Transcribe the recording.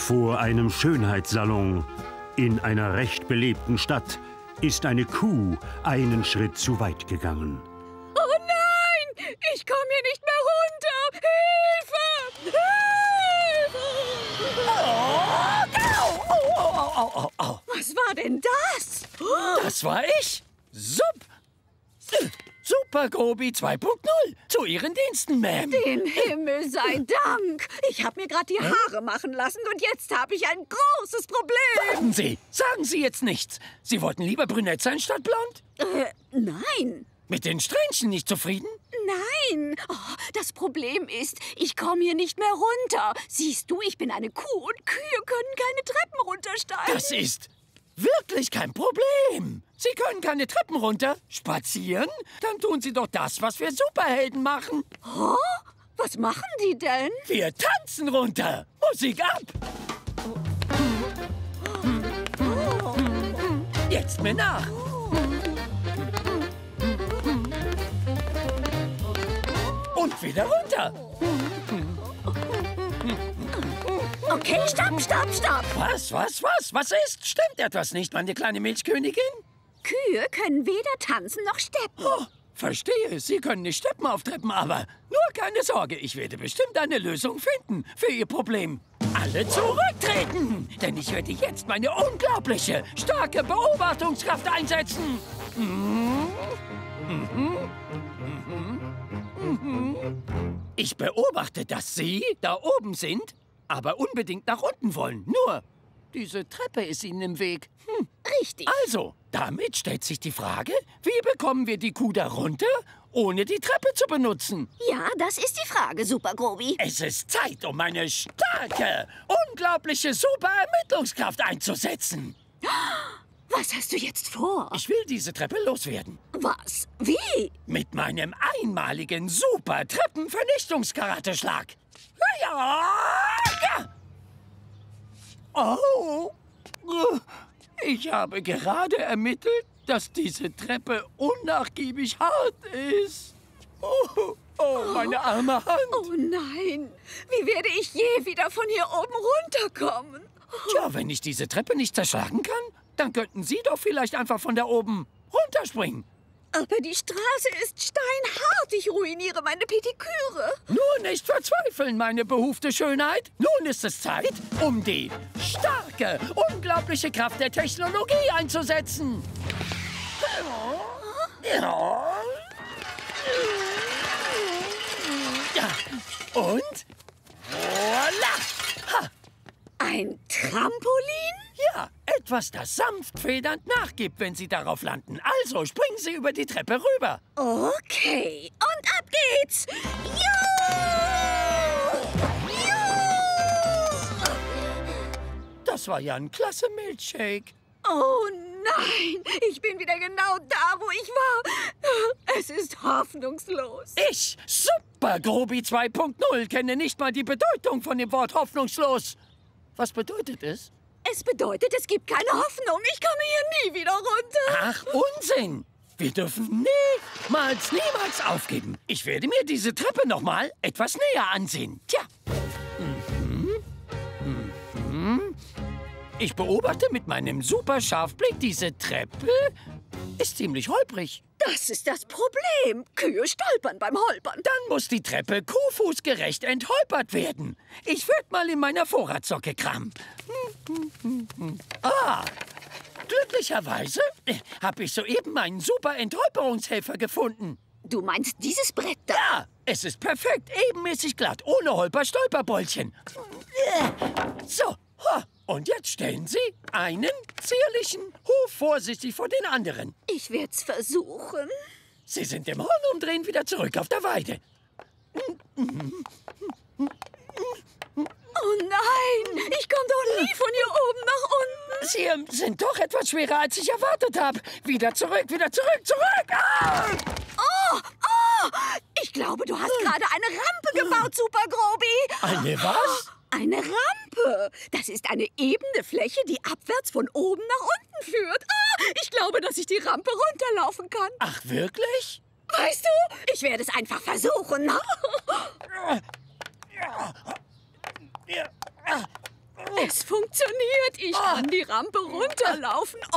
Vor einem Schönheitssalon in einer recht belebten Stadt ist eine Kuh einen Schritt zu weit gegangen. Oh nein! Ich komme hier nicht mehr runter! Hilfe! Hilfe! Au. Was war denn das? Das war ich. Super Grobi 2.0. Zu Ihren Diensten, Ma'am. Dem Himmel sei Dank! Ich habe mir gerade die Haare machen lassen und jetzt habe ich ein großes Problem. Warten Sie, sagen Sie jetzt nichts. Sie wollten lieber brünett sein statt blond? Nein. Mit den Strähnchen nicht zufrieden? Nein. Oh, das Problem ist, ich komme hier nicht mehr runter. Siehst du, ich bin eine Kuh und Kühe können keine Treppen runtersteigen. Das ist wirklich kein Problem. Sie können keine Treppen runter. Spazieren? Dann tun Sie doch das, was wir Superhelden machen. Oh? Was machen die denn? Wir tanzen runter. Musik ab. Jetzt mir nach. Und wieder runter. Okay, stopp. Was ist? Stimmt etwas nicht, meine kleine Milchkönigin? Kühe können weder tanzen noch steppen. Oh, verstehe. Sie können nicht steppen auf Treppen, aber nur keine Sorge. Ich werde bestimmt eine Lösung finden für Ihr Problem. Alle zurücktreten, denn ich werde jetzt meine unglaubliche, starke Beobachtungskraft einsetzen. Ich beobachte, dass Sie da oben sind, aber unbedingt nach unten wollen. Nur, diese Treppe ist Ihnen im Weg. Richtig. Also, damit stellt sich die Frage, wie bekommen wir die Kuh da runter, ohne die Treppe zu benutzen? Ja, das ist die Frage, Super Grobi. Es ist Zeit, um meine starke, unglaubliche Super-Ermittlungskraft einzusetzen. Was hast du jetzt vor? Ich will diese Treppe loswerden. Was? Wie? Mit meinem einmaligen Super-Treppenvernichtungskarateschlag. Ja! Oh! Ich habe gerade ermittelt, dass diese Treppe unnachgiebig hart ist. Oh, meine arme Hand. Oh nein, wie werde ich je wieder von hier oben runterkommen? Tja, wenn ich diese Treppe nicht zerschlagen kann, dann könnten Sie doch vielleicht einfach von da oben runterspringen. Aber die Straße ist steinhart. Ich ruiniere meine Pediküre. Nur nicht verzweifeln, meine behufte Schönheit. Nun ist es Zeit, um die starke, unglaubliche Kraft der Technologie einzusetzen. Ja, und voila! Ha. Ein Trampolin? Ja, etwas, das sanft federnd nachgibt, wenn Sie darauf landen. Also springen Sie über die Treppe rüber. Okay, und ab geht's. Das war ja ein klasse Milchshake. Oh nein, ich bin wieder genau da, wo ich war. Es ist hoffnungslos. Ich, Super Grobi 2.0, kenne nicht mal die Bedeutung von dem Wort hoffnungslos. Was bedeutet es? Es bedeutet, es gibt keine Hoffnung. Ich komme hier nie wieder runter. Ach, Unsinn! Wir dürfen niemals aufgeben. Ich werde mir diese Treppe noch mal etwas näher ansehen. Tja. Ich beobachte mit meinem super Scharfblick, diese Treppe ist ziemlich holprig. Das ist das Problem. Kühe stolpern beim Holpern. Dann muss die Treppe kuhfußgerecht entholpert werden. Ich würde mal in meiner Vorratssocke kramen. Glücklicherweise habe ich soeben einen super Entholperungshelfer gefunden. Du meinst dieses Brett da? Ja, es ist perfekt, ebenmäßig glatt, ohne Holper-Stolperbolchen. So, und jetzt stellen Sie einen zierlichen Huf vorsichtig vor den anderen. Ich werde es versuchen. Sie sind im Horn und drehen wieder zurück auf der Weide. Oh nein, ich komme doch nie von hier oben nach unten. Sie sind doch etwas schwerer, als ich erwartet habe. Wieder zurück, zurück! Ah! Oh! Ich glaube, du hast gerade eine Rampe gebaut, Super Grobi. Eine was? Eine Rampe. Das ist eine ebene Fläche, die abwärts von oben nach unten führt. Ich glaube, dass ich die Rampe runterlaufen kann. Ach, wirklich? Weißt du, ich werde es einfach versuchen. Es funktioniert. Ich kann die Rampe runterlaufen.